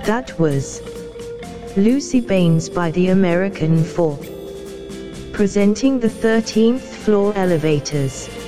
That was Lucy Baines by the American Four, presenting the 13th floor elevators.